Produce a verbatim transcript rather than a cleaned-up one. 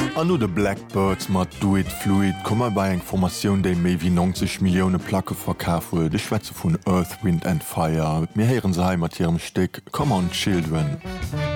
An no de Blackbirds mat Do It Fluid kommmer bei eng Formatioun déi méi wie neunzig Millioune Placke verkaaf hue, de Schwäze vun Earth, Wind and Fire. Mir heieren se mat hirem Steck Come on Children.